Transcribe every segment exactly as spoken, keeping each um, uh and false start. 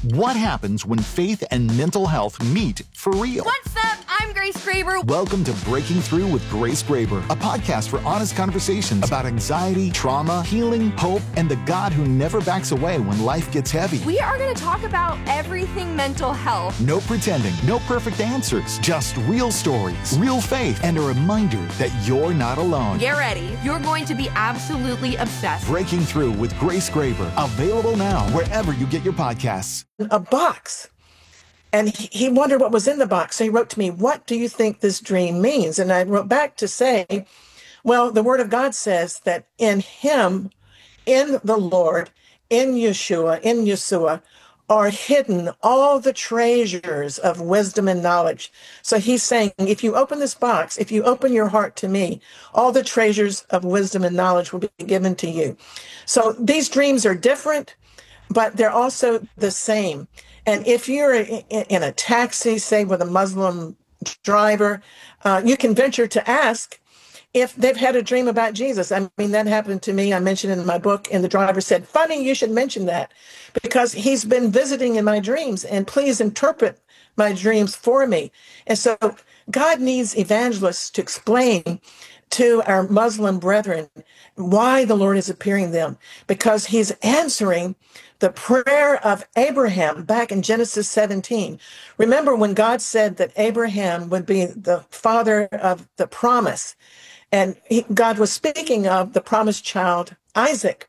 What happens when faith and mental health meet for real? What's up? I'm Grace Graber. Welcome to Breaking Through with Grace Graber, a podcast for honest conversations about anxiety, trauma, healing, hope, and the God who never backs away when life gets heavy. We are going to talk about everything mental health. No pretending, no perfect answers, just real stories, real faith, and a reminder that you're not alone. Get ready. You're going to be absolutely obsessed. Breaking Through with Grace Graber, available now wherever you get your podcasts. A box. And he he wondered what was in the box. So he wrote to me, what do you think this dream means? And I wrote back to say, well, the word of God says that in him, in the Lord, in Yeshua, in Yeshua, are hidden all the treasures of wisdom and knowledge. So he's saying, if you open this box, if you open your heart to me, all the treasures of wisdom and knowledge will be given to you. So these dreams are different, but they're also the same. And if you're in a taxi, say with a Muslim driver, uh, you can venture to ask if they've had a dream about Jesus. I mean, that happened to me. I mentioned it in my book, and the driver said, funny, you should mention that, because he's been visiting in my dreams, and please interpret my dreams for me. And so God needs evangelists to explain to our Muslim brethren why the Lord is appearing to them, because he's answering the prayer of Abraham back in Genesis seventeen. Remember when God said that Abraham would be the father of the promise, and he, God was speaking of the promised child, Isaac.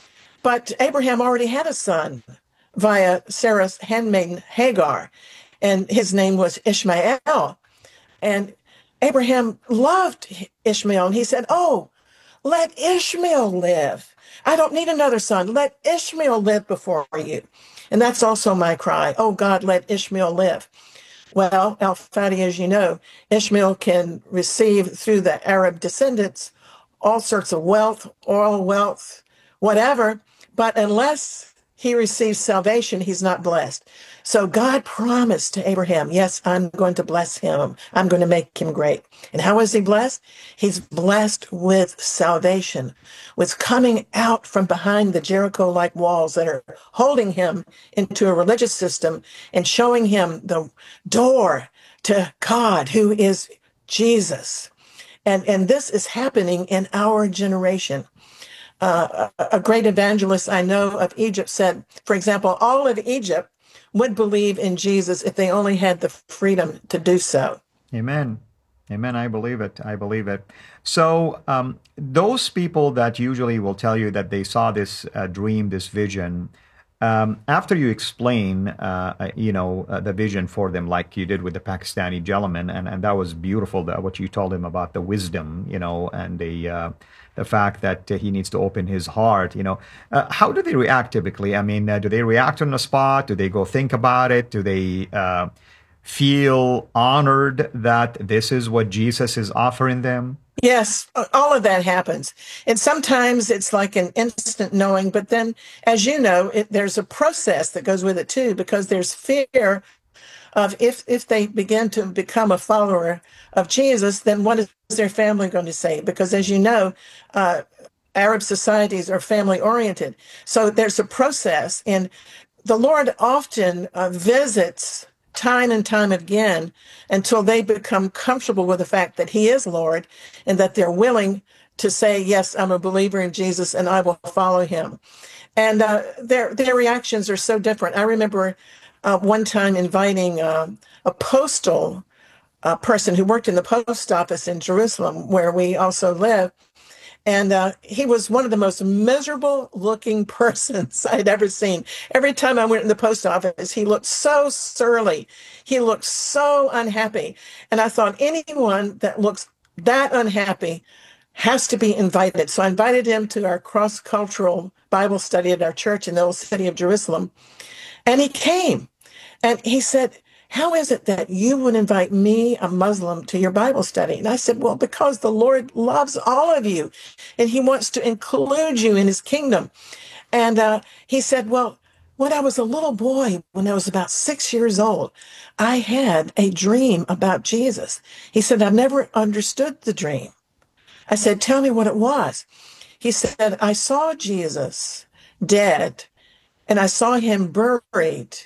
But Abraham already had a son via Sarah's handmaiden, Hagar, and his name was Ishmael. And Abraham loved Ishmael, and he said, oh, let Ishmael live. I don't need another son. Let Ishmael live before you. And that's also my cry. Oh, God, let Ishmael live. Well, Al-Fadi, as you know, Ishmael can receive through the Arab descendants all sorts of wealth, oil wealth, whatever. But unless he receives salvation, he's not blessed. So God promised to Abraham, yes, I'm going to bless him. I'm going to make him great. And how is he blessed? He's blessed with salvation, with coming out from behind the Jericho-like walls that are holding him into a religious system and showing him the door to God, who is Jesus. And, and this is happening in our generation. Uh, a, a great evangelist I know of Egypt said, for example, all of Egypt would believe in Jesus if they only had the freedom to do so. Amen. Amen. I believe it. I believe it. So um, those people that usually will tell you that they saw this uh, dream, this vision, um, after you explain, uh, uh, you know, uh, the vision for them, like you did with the Pakistani gentleman, and, and that was beautiful, that, what you told him about the wisdom, you know, and the uh, the fact that uh, he needs to open his heart, you know. Uh, how do they react typically? I mean, uh, do they react on the spot? Do they go think about it? Do they uh, feel honored that this is what Jesus is offering them? Yes, all of that happens. And sometimes it's like an instant knowing, but then, as you know, it, there's a process that goes with it too, because there's fear of if, if they begin to become a follower of Jesus, then what is their family going to say? Because as you know, uh, Arab societies are family oriented. So there's a process, and the Lord often uh, visits time and time again until they become comfortable with the fact that he is Lord and that they're willing to say, yes, I'm a believer in Jesus and I will follow him. And uh, their, their reactions are so different. I remember uh, one time inviting uh, a postal uh, person who worked in the post office in Jerusalem, where we also live. And uh, he was one of the most miserable looking persons I'd ever seen. Every time I went in the post office, he looked so surly. He looked so unhappy. And I thought anyone that looks that unhappy has to be invited. So I invited him to our cross-cultural Bible study at our church in the old city of Jerusalem. And he came. And he said, how is it that you would invite me, a Muslim, to your Bible study? And I said, well, because the Lord loves all of you, and he wants to include you in his kingdom. And uh, he said, well, when I was a little boy, when I was about six years old, I had a dream about Jesus. He said, I've never understood the dream. I said, tell me what it was. He said, I saw Jesus dead, and I saw him buried